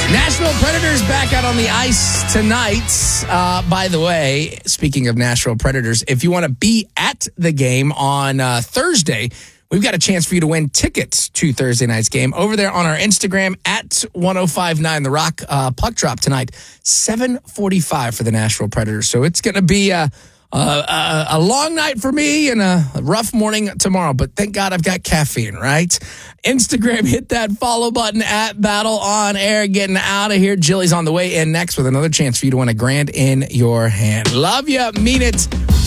Nashville Predators back out on the ice tonight. By the way, speaking of Nashville Predators, if you want to be at the game on Thursday, we've got a chance for you to win tickets to Thursday night's game over there on our Instagram at 1059 The Rock. Puck drop tonight, 7:45 for the Nashville Predators. So it's going to be a long night for me and a rough morning tomorrow, but thank God I've got caffeine, right? Instagram, hit that follow button at Battle on Air. Getting out of here. Jilly's on the way in next with another chance for you to win $1,000 in your hand. Love ya. Mean it.